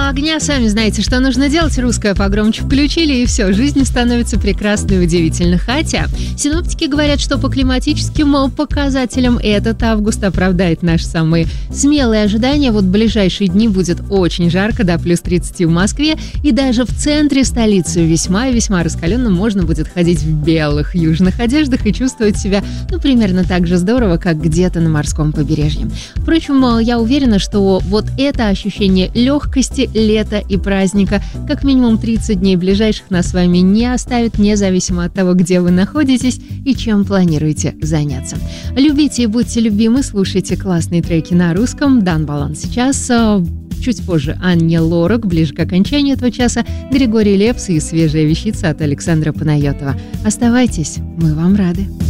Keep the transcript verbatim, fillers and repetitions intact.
огня, сами знаете, что нужно делать. Русское погромче включили, и все, жизнь становится прекрасной и удивительной. Хотя синоптики говорят, что по климатическим показателям этот август оправдает наши самые смелые ожидания. Вот в ближайшие дни будет очень жарко, до плюс тридцать в Москве, и даже в центре столицы весьма и весьма раскаленно можно будет ходить в белых южных одеждах и чувствовать себя, ну, примерно так же здорово, как где-то на морском побережье. Впрочем, я уверена, что вот это ощущение легкости, лета и праздника как минимум тридцать дней ближайших нас с вами не оставит, независимо от того, где вы находитесь и чем планируете заняться. Любите и будьте любимы, слушайте классные треки на русском. Дан Баланс сейчас. Чуть позже Анне Лорак, ближе к окончанию этого часа Григорий Лепс и свежая вещица от Александра Панайотова. Оставайтесь, мы вам рады.